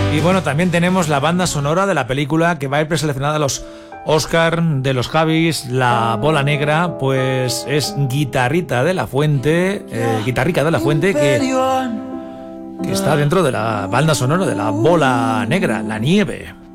Y bueno, también tenemos la banda sonora de la película que va a ir preseleccionada a los Oscar de los Javis, La Bola Negra, pues es Guitarrica de la Fuente, que está dentro de la banda sonora de La Bola Negra, La Nieve.